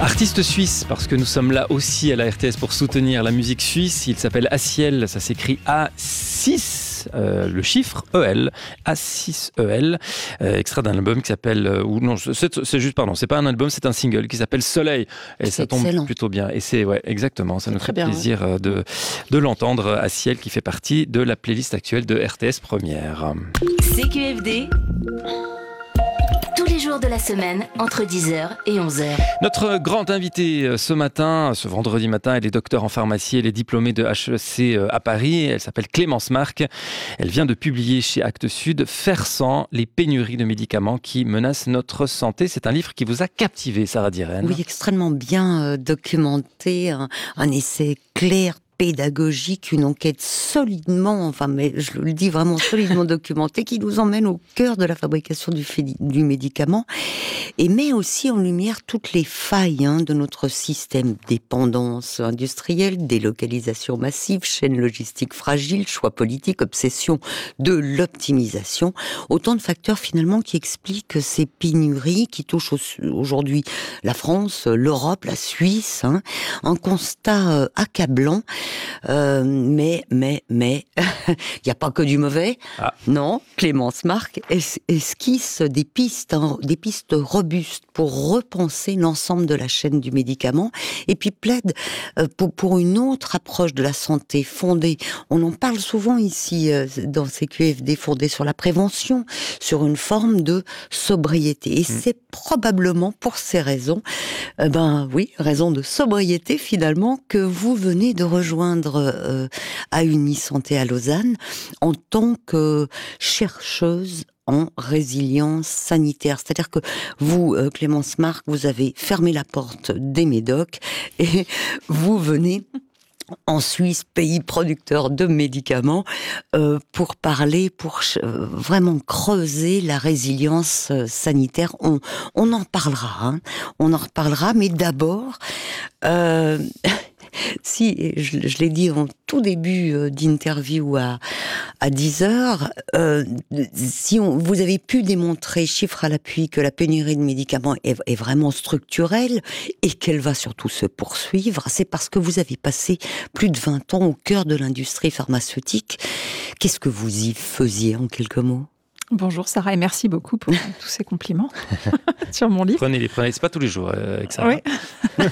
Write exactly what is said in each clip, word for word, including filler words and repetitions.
Artiste suisse, parce que nous sommes là aussi à la R T S pour soutenir la musique suisse. Il s'appelle Aciel, ça s'écrit A six, euh, le chiffre E L, A six E L, euh, extrait d'un album qui s'appelle, euh, ou non, c'est, c'est juste, pardon, c'est pas un album, c'est un single qui s'appelle Soleil. Et c'est ça tombe excellent. Plutôt bien. Et c'est, ouais, exactement, ça c'est nous fait bien, plaisir ouais. de, de l'entendre. Aciel qui fait partie de la playlist actuelle de R T S Première. C Q F D, tous les jours de la semaine, entre dix heures et onze heures. Notre grande invitée ce matin, ce vendredi matin, elle est docteure en pharmacie, elle est diplômée de H E C à Paris, elle s'appelle Clémence Marc. Elle vient de publier chez Actes Sud Faire sans, les pénuries de médicaments qui menacent notre santé. C'est un livre qui vous a captivé, Sarah Diren. Oui, extrêmement bien euh, documenté, un, un essai clair, pédagogique, une enquête solidement, enfin, mais je le dis vraiment solidement documentée, qui nous emmène au cœur de la fabrication du, fait, du médicament et met aussi en lumière toutes les failles hein, de notre système: dépendance industrielle, délocalisation massive, chaîne logistique fragile, choix politique, obsession de l'optimisation. Autant de facteurs finalement qui expliquent ces pénuries qui touchent aujourd'hui la France, l'Europe, la Suisse. Hein, un constat euh, accablant. Euh, mais, mais, mais, il n'y a pas que du mauvais. Ah. Non, Clémence Marc es- esquisse des pistes, hein, des pistes robustes pour repenser l'ensemble de la chaîne du médicament et puis plaide euh, pour, pour une autre approche de la santé fondée. On en parle souvent ici euh, dans C Q F D, fondée sur la prévention, sur une forme de sobriété. Et mmh. c'est probablement pour ces raisons, euh, ben oui, raison de sobriété finalement, que vous venez de rejoindre euh, à Unisanté à Lausanne en tant que chercheuse en résilience sanitaire. C'est-à-dire que vous, euh, Clémence Marc, vous avez fermé la porte des médocs et vous venez en Suisse, pays producteur de médicaments, euh, pour parler, pour euh, vraiment creuser la résilience euh, sanitaire. On, on en parlera, hein. On en reparlera, mais d'abord... Euh, Si, je, je l'ai dit en tout début euh, d'interview à, à dix heures, euh, si on, vous avez pu démontrer, chiffres à l'appui, que la pénurie de médicaments est, est vraiment structurelle et qu'elle va surtout se poursuivre, c'est parce que vous avez passé plus de vingt ans au cœur de l'industrie pharmaceutique. Qu'est-ce que vous y faisiez en quelques mots ? Bonjour Sarah et merci beaucoup pour tous ces compliments sur mon livre. Prenez-les, prenez, c'est pas tous les jours euh, avec Sarah. Oui.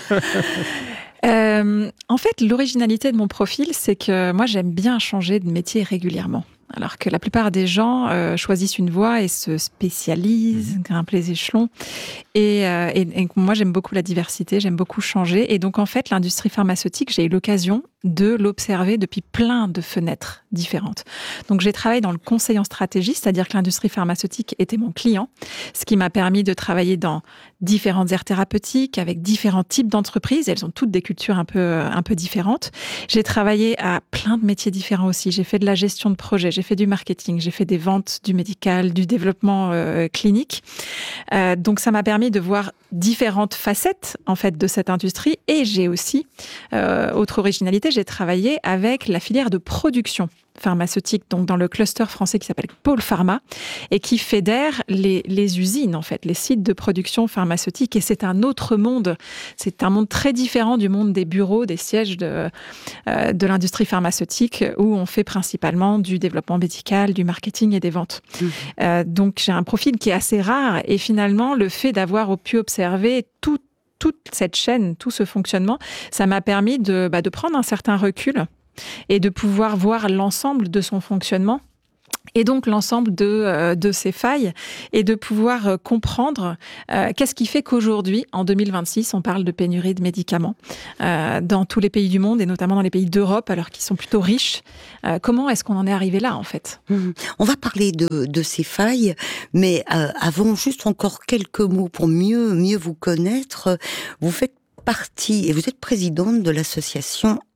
Euh, en fait, l'originalité de mon profil, c'est que moi, j'aime bien changer de métier régulièrement. Alors que la plupart des gens euh, choisissent une voie et se spécialisent, mmh. grimpent les échelons. Et, euh, et, et moi, j'aime beaucoup la diversité, j'aime beaucoup changer. Et donc, en fait, l'industrie pharmaceutique, j'ai eu l'occasion de l'observer depuis plein de fenêtres différentes. Donc, j'ai travaillé dans le conseil en stratégie, c'est-à-dire que l'industrie pharmaceutique était mon client, ce qui m'a permis de travailler dans différentes aires thérapeutiques, avec différents types d'entreprises. Elles ont toutes des cultures un peu, un peu différentes. J'ai travaillé à plein de métiers différents aussi. J'ai fait de la gestion de projet, j'ai fait du marketing, j'ai fait des ventes, du médical, du développement euh, clinique. Euh, donc, ça m'a permis de voir différentes facettes, en fait, de cette industrie. Et j'ai aussi, euh, autre originalité, j'ai travaillé avec la filière de production pharmaceutique, donc dans le cluster français qui s'appelle Pôle Pharma, et qui fédère les, les usines, en fait, les sites de production pharmaceutique. Et c'est un autre monde. C'est un monde très différent du monde des bureaux, des sièges de, euh, de l'industrie pharmaceutique, où on fait principalement du développement médical, du marketing et des ventes. Mmh. Euh, donc, j'ai un profil qui est assez rare. Et finalement, le fait d'avoir pu observer tout toute cette chaîne, tout ce fonctionnement, ça m'a permis de, bah, de prendre un certain recul et de pouvoir voir l'ensemble de son fonctionnement et donc l'ensemble de, euh, de ses failles et de pouvoir euh, comprendre euh, qu'est-ce qui fait qu'aujourd'hui, en deux mille vingt-six, on parle de pénurie de médicaments euh, dans tous les pays du monde et notamment dans les pays d'Europe, alors qu'ils sont plutôt riches. Euh, comment est-ce qu'on en est arrivé là, en fait ? Mmh. On va parler de, de ces failles, mais euh, avant, juste encore quelques mots pour mieux, mieux vous connaître. Vous faites partie, et vous êtes présidente de l'association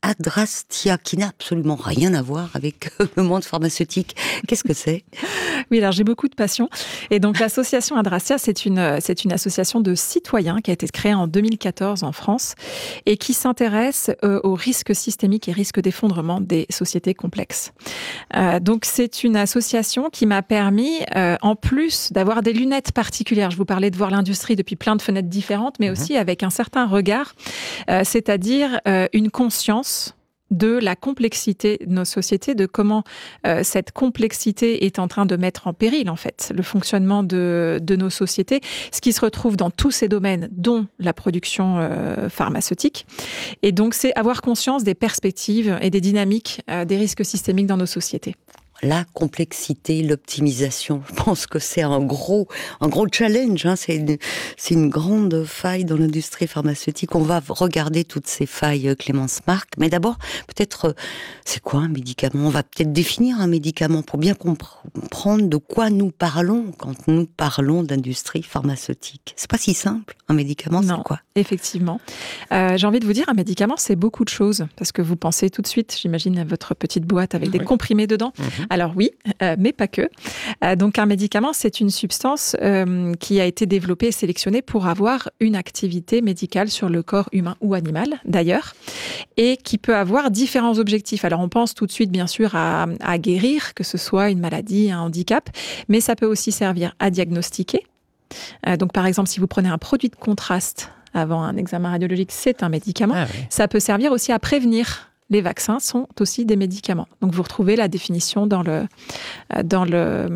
Adrastia, qui n'a absolument rien à voir avec le monde pharmaceutique. Qu'est-ce que c'est ? Oui, alors j'ai beaucoup de passion. Et donc l'association Adrastia, c'est une, c'est une association de citoyens qui a été créée en deux mille quatorze en France et qui s'intéresse euh, aux risques systémiques et risques d'effondrement des sociétés complexes. Euh, donc c'est une association qui m'a permis, euh, en plus d'avoir des lunettes particulières, je vous parlais de voir l'industrie depuis plein de fenêtres différentes, mais mmh. aussi avec un certain regard, euh, c'est-à-dire euh, une conscience de la complexité de nos sociétés, de comment euh, cette complexité est en train de mettre en péril, en fait, le fonctionnement de, de nos sociétés, ce qui se retrouve dans tous ces domaines, dont la production euh, pharmaceutique. Et donc, c'est avoir conscience des perspectives et des dynamiques euh, des risques systémiques dans nos sociétés. La complexité, l'optimisation, je pense que c'est un gros, un gros challenge. Hein. C'est, une, c'est une grande faille dans l'industrie pharmaceutique. On va regarder toutes ces failles, Clémence Marc. Mais d'abord, peut-être, c'est quoi un médicament ? On va peut-être définir un médicament pour bien comprendre de quoi nous parlons quand nous parlons d'industrie pharmaceutique. C'est pas si simple. Un médicament, non, c'est quoi ? Effectivement. Euh, j'ai envie de vous dire, un médicament, c'est beaucoup de choses. Parce que vous pensez tout de suite, j'imagine, à votre petite boîte avec oui. des comprimés dedans. Mmh. Alors oui, euh, mais pas que. Euh, donc un médicament, c'est une substance euh, qui a été développée et sélectionnée pour avoir une activité médicale sur le corps humain ou animal, d'ailleurs, et qui peut avoir différents objectifs. Alors on pense tout de suite, bien sûr, à, à guérir, que ce soit une maladie, un handicap, mais ça peut aussi servir à diagnostiquer. Euh, donc par exemple, si vous prenez un produit de contraste avant un examen radiologique, c'est un médicament. Ah oui. Ça peut servir aussi à prévenir. Les vaccins sont aussi des médicaments. Donc, vous retrouvez la définition dans le... Dans le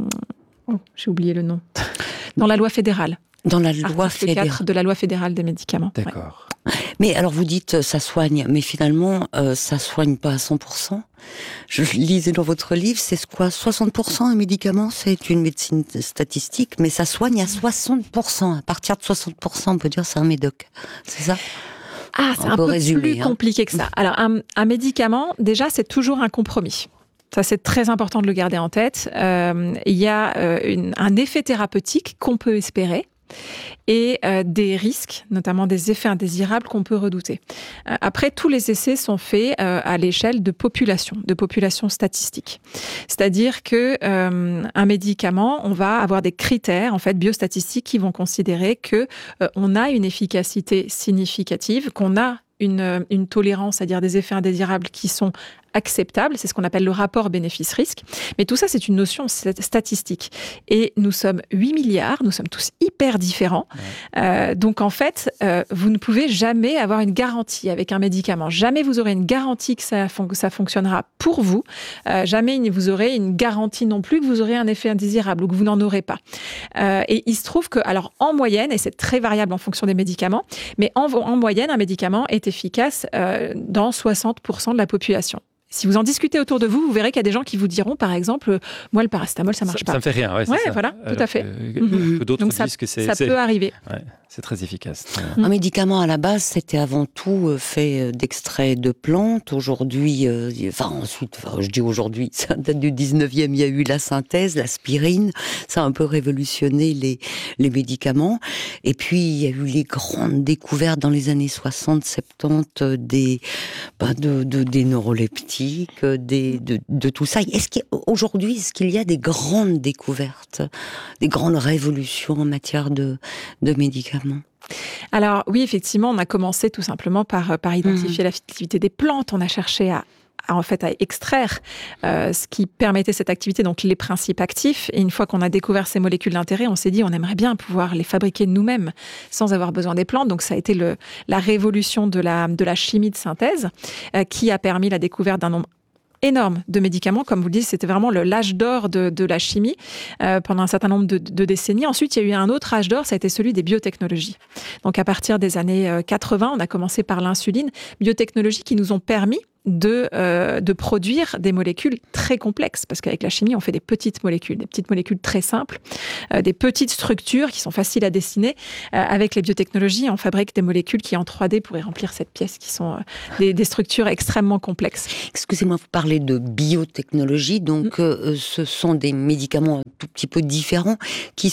oh, j'ai oublié le nom. Dans la loi fédérale. Dans la loi Article fédérale. quatre de la loi fédérale des médicaments. D'accord. Ouais. Mais alors, vous dites ça soigne, mais finalement, euh, ça soigne pas à cent pour cent. Je lisais dans votre livre, c'est quoi ? soixante pour cent un médicament, c'est une médecine statistique, mais ça soigne à soixante pour cent. À partir de soixante pour cent, on peut dire c'est un médoc. C'est ça ? Ah, c'est on un peu résumer, plus hein. compliqué que ça. Alors, un, un médicament, déjà, c'est toujours un compromis. Ça, c'est très important de le garder en tête. Euh, il y a euh, une, un effet thérapeutique qu'on peut espérer et euh, des risques, notamment des effets indésirables qu'on peut redouter. Euh, après, tous les essais sont faits euh, à l'échelle de population, de population statistique. C'est-à-dire que euh, un médicament, on va avoir des critères en fait biostatistiques qui vont considérer que euh, on a une efficacité significative, qu'on a une, une tolérance, c'est-à-dire des effets indésirables qui sont acceptable, c'est ce qu'on appelle le rapport bénéfice-risque. Mais tout ça, c'est une notion statistique. Et nous sommes huit milliards, nous sommes tous hyper différents. Ouais. Euh, donc en fait, euh, vous ne pouvez jamais avoir une garantie avec un médicament. Jamais vous aurez une garantie que ça, fon- que ça fonctionnera pour vous. Euh, jamais vous aurez une garantie non plus que vous aurez un effet indésirable ou que vous n'en aurez pas. Euh, et il se trouve que, alors en moyenne, et c'est très variable en fonction des médicaments, mais en, en moyenne, un médicament est efficace euh, dans soixante pour cent de la population. Si vous en discutez autour de vous, vous verrez qu'il y a des gens qui vous diront, par exemple, moi le paracétamol, ça marche ça, pas. Ça me fait rien, ouais, c'est ouais, ça. voilà, Alors tout à fait. Que, mmh. que d'autres Donc disent ça, que c'est... ça c'est... peut arriver. Ouais, c'est très efficace. Mmh. Un médicament, à la base, c'était avant tout fait d'extraits de plantes. Aujourd'hui, euh, enfin ensuite, enfin, je dis aujourd'hui, ça date du dix-neuvième, il y a eu la synthèse, l'aspirine, ça a un peu révolutionné les, les médicaments. Et puis, il y a eu les grandes découvertes dans les années soixante, soixante-dix des, bah, de, de, des neuroleptiques, des, de, de tout ça. Est-ce qu'aujourd'hui, est-ce qu'il y a des grandes découvertes, des grandes révolutions en matière de, de médicaments ? Alors oui, effectivement, on a commencé tout simplement par, par identifier mmh. l'activité des plantes. On a cherché à, à en fait à extraire euh, ce qui permettait cette activité, donc les principes actifs. Et une fois qu'on a découvert ces molécules d'intérêt, on s'est dit on aimerait bien pouvoir les fabriquer nous-mêmes sans avoir besoin des plantes. Donc ça a été le, la révolution de la, de la chimie de synthèse euh, qui a permis la découverte d'un nombre énorme de médicaments. Comme vous le dites, c'était vraiment le, l'âge d'or de, de la chimie euh, pendant un certain nombre de, de décennies. Ensuite, il y a eu un autre âge d'or, ça a été celui des biotechnologies. Donc à partir des années quatre-vingts, on a commencé par l'insuline, biotechnologies qui nous ont permis de, euh, de produire des molécules très complexes, parce qu'avec la chimie, on fait des petites molécules, des petites molécules très simples, euh, des petites structures qui sont faciles à dessiner. Euh, avec les biotechnologies, on fabrique des molécules qui, en trois D, pourraient remplir cette pièce, qui sont euh, des, des structures extrêmement complexes. Excusez-moi, vous parlez de biotechnologie, donc mmh. euh, ce sont des médicaments un tout petit peu différents qui sont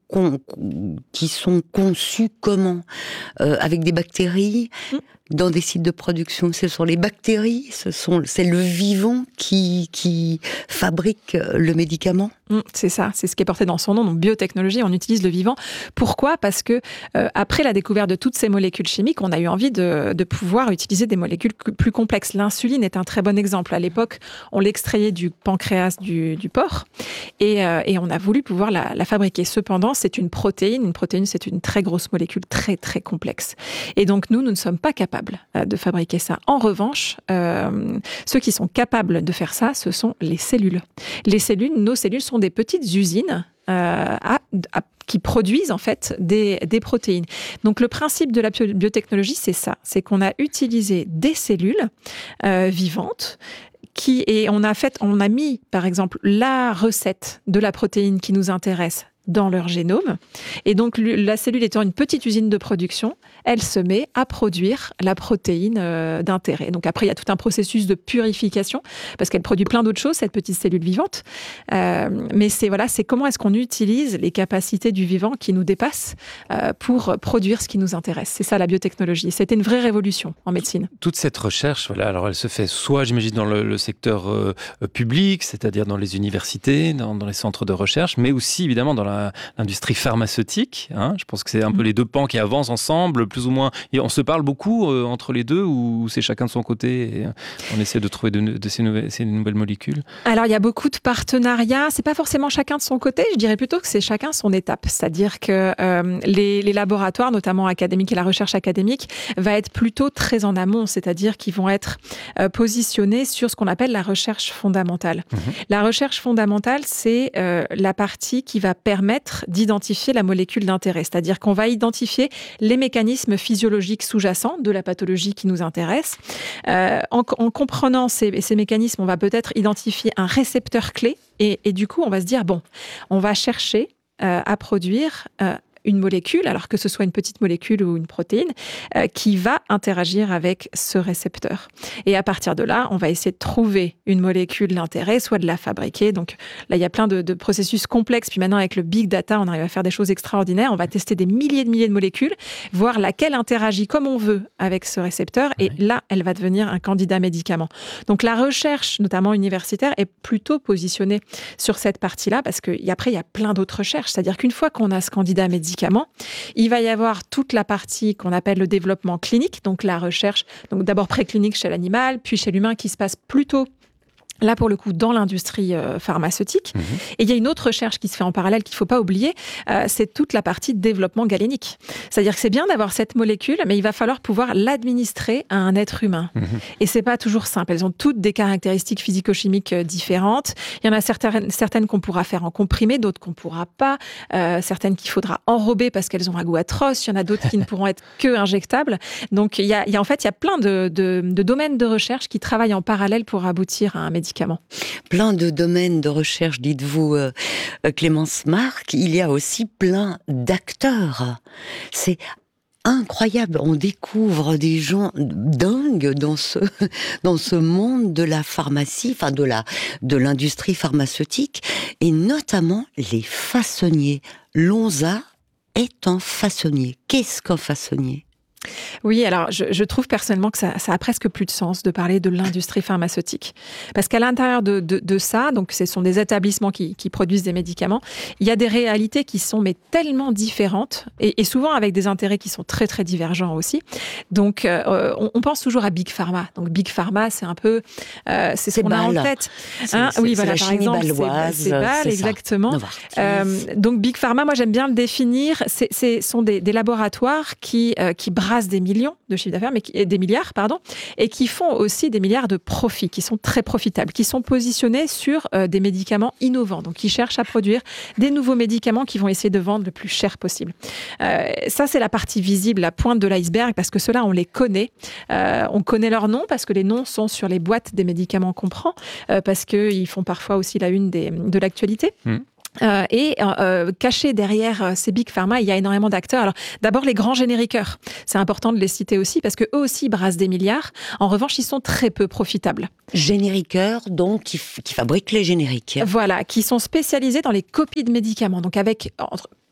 con, qui sont conçus comment euh, avec des bactéries mmh. dans des sites de production. Ce sont les bactéries, ce sont, c'est le vivant qui, qui fabrique le médicament. Mmh, c'est ça, c'est ce qui est porté dans son nom, donc biotechnologie, on utilise le vivant. Pourquoi ? Parce que euh, après la découverte de toutes ces molécules chimiques, on a eu envie de, de pouvoir utiliser des molécules plus complexes. L'insuline est un très bon exemple. À l'époque, on l'extrayait du pancréas du, du porc et, euh, et on a voulu pouvoir la, la fabriquer. Cependant, c'est une protéine. Une protéine, c'est une très grosse molécule, très très complexe. Et donc nous, nous ne sommes pas capables euh, de fabriquer ça. En revanche, euh, ceux qui sont capables de faire ça, ce sont les cellules. Les cellules, nos cellules sont des petites usines euh, à, à, qui produisent en fait des, des protéines. Donc le principe de la biotechnologie, c'est ça, c'est qu'on a utilisé des cellules euh, vivantes. Qui, et on a fait, on a mis par exemple la recette de la protéine qui nous intéresse dans leur génome. Et donc, la cellule étant une petite usine de production, elle se met à produire la protéine euh, d'intérêt. Donc après, il y a tout un processus de purification, parce qu'elle produit plein d'autres choses, cette petite cellule vivante. Euh, mais c'est, voilà, c'est comment est-ce qu'on utilise les capacités du vivant qui nous dépassent euh, pour produire ce qui nous intéresse. C'est ça, la biotechnologie. C'était une vraie révolution en médecine. Toute cette recherche, voilà, alors elle se fait soit, j'imagine, dans le, le secteur euh, public, c'est-à-dire dans les universités, dans, dans les centres de recherche, mais aussi, évidemment, dans la l'industrie pharmaceutique. Hein. Je pense que c'est un peu les deux pans qui avancent ensemble, plus ou moins. Et on se parle beaucoup euh, entre les deux, ou c'est chacun de son côté et on essaie de trouver de, de ces, nouvelles, ces nouvelles molécules? Alors, il y a beaucoup de partenariats. C'est pas forcément chacun de son côté. Je dirais plutôt que c'est chacun son étape. C'est-à-dire que euh, les, les laboratoires, notamment académiques et la recherche académique, va être plutôt très en amont. C'est-à-dire qu'ils vont être euh, positionnés sur ce qu'on appelle la recherche fondamentale. Mmh. La recherche fondamentale, c'est euh, la partie qui va permettre d'identifier la molécule d'intérêt. C'est-à-dire qu'on va identifier les mécanismes physiologiques sous-jacents de la pathologie qui nous intéresse. Euh, en, en comprenant ces, ces mécanismes, on va peut-être identifier un récepteur clé et, et du coup, on va se dire, bon, on va chercher euh, à produire euh, une molécule, alors que ce soit une petite molécule ou une protéine, euh, qui va interagir avec ce récepteur. Et à partir de là, on va essayer de trouver une molécule d'intérêt, soit de la fabriquer. Donc là, il y a plein de, de processus complexes. Puis maintenant, avec le big data, on arrive à faire des choses extraordinaires. On va tester des milliers de milliers de molécules, voir laquelle interagit comme on veut avec ce récepteur. Et oui. Là, elle va devenir un candidat médicament. Donc la recherche, notamment universitaire, est plutôt positionnée sur cette partie-là, parce qu'après, il y a plein d'autres recherches. C'est-à-dire qu'une fois qu'on a ce candidat médicament, il va y avoir toute la partie qu'on appelle le développement clinique, donc la recherche, donc d'abord préclinique chez l'animal, puis chez l'humain, qui se passe plutôt là, pour le coup, dans l'industrie euh, pharmaceutique. Mmh. Et il y a une autre recherche qui se fait en parallèle qu'il ne faut pas oublier, euh, c'est toute la partie développement galénique. C'est-à-dire que c'est bien d'avoir cette molécule, mais il va falloir pouvoir l'administrer à un être humain. Mmh. Et ce n'est pas toujours simple. Elles ont toutes des caractéristiques physico-chimiques différentes. Il y en a certaines, certaines qu'on pourra faire en comprimé, d'autres qu'on ne pourra pas, euh, certaines qu'il faudra enrober parce qu'elles ont un goût atroce. Il y en a d'autres qui ne pourront être que injectables. Donc, il y a, il y a, en fait, il y a plein de, de, de domaines de recherche qui travaillent en parallèle pour aboutir à un médicament. Plein de domaines de recherche, dites-vous, euh, Clémence Marc. Il y a aussi plein d'acteurs. C'est incroyable. On découvre des gens dingues dans ce, dans ce monde de la pharmacie, enfin de la, de l'industrie pharmaceutique, et notamment les façonniers. Lonza est un façonnier. Qu'est-ce qu'un façonnier ? Oui, alors je, je trouve personnellement que ça, ça a presque plus de sens de parler de l'industrie pharmaceutique. Parce qu'à l'intérieur de, de, de ça, donc ce sont des établissements qui, qui produisent des médicaments, il y a des réalités qui sont mais tellement différentes et, et souvent avec des intérêts qui sont très très divergents aussi. Donc euh, on, on pense toujours à Big Pharma. Donc Big Pharma, c'est un peu, euh, c'est ce qu'on a en tête. Hein, c'est, oui, c'est voilà, la par exemple, baloise, c'est, c'est Bâle, c'est exactement. Euh, donc Big Pharma, moi j'aime bien le définir. C'est, c'est sont des, des laboratoires qui euh, qui brassent des millions de chiffres d'affaires, mais qui, des milliards, pardon, et qui font aussi des milliards de profits, qui sont très profitables, qui sont positionnés sur euh, des médicaments innovants, donc qui cherchent à produire des nouveaux médicaments qui vont essayer de vendre le plus cher possible. Euh, ça, c'est la partie visible, la pointe de l'iceberg, parce que ceux-là, on les connaît. Euh, on connaît leurs noms, parce que les noms sont sur les boîtes des médicaments qu'on prend, euh, parce qu'ils font parfois aussi la une des, de l'actualité. Mmh. Euh, et euh, caché derrière euh, ces big pharma, il y a énormément d'acteurs. Alors, d'abord, les grands génériqueurs. C'est important de les citer aussi parce qu'eux aussi brassent des milliards. En revanche, ils sont très peu profitables. Génériqueurs, donc, qui, f- qui fabriquent les génériques. Voilà, qui sont spécialisés dans les copies de médicaments. Donc, avec entre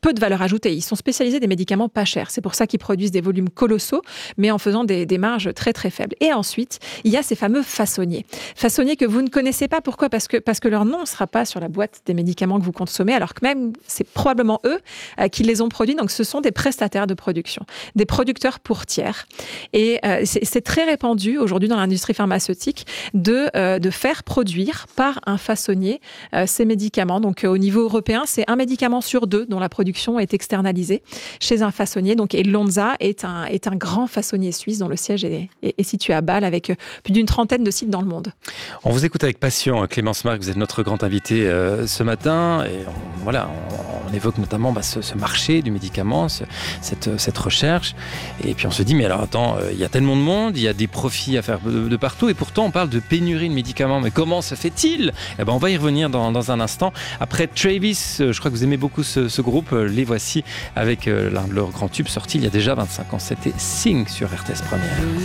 peu de valeur ajoutée. Ils sont spécialisés des médicaments pas chers. C'est pour ça qu'ils produisent des volumes colossaux, mais en faisant des, des marges très très faibles. Et ensuite, il y a ces fameux façonniers. Façonniers que vous ne connaissez pas. Pourquoi ? Parce que, parce que leur nom ne sera pas sur la boîte des médicaments que vous consommez, alors que même c'est probablement eux euh, qui les ont produits. Donc ce sont des prestataires de production, des producteurs pour tiers. Et euh, c'est, c'est très répandu aujourd'hui dans l'industrie pharmaceutique de, euh, de faire produire par un façonnier euh, ces médicaments. Donc euh, au niveau européen, c'est un médicament sur deux dont la production est externalisée chez un façonnier. Donc, et Lonza est un, est un grand façonnier suisse dont le siège est, est, est situé à Bâle avec plus d'une trentaine de sites dans le monde. On vous écoute avec passion, Clémence Marc, vous êtes notre grand invité euh, ce matin. Et on, voilà, on, on évoque notamment bah, ce, ce marché du médicament, ce, cette, cette recherche. Et puis on se dit, mais alors attends, euh, il y a tellement de monde, il y a des profits à faire de, de partout. Et pourtant, on parle de pénurie de médicaments. Mais comment se fait-il ? Eh ben, on va y revenir dans, dans un instant. Après Travis, euh, je crois que vous aimez beaucoup ce, ce groupe. Euh, les voici avec euh, l'un de leurs grands tubes sortis il y a déjà vingt-cinq ans. C'était Sing sur R T S Première.